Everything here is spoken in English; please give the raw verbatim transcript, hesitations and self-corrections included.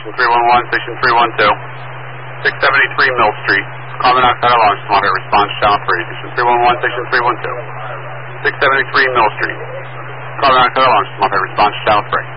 Station three one one, Station three one two. six seventy-three Mill Street. Carbon dioxide alarm system operator, response channel three. Station three one one, Station three one two. six seventy-three Mill Street. Carbon dioxide alarm system operator, response channel three.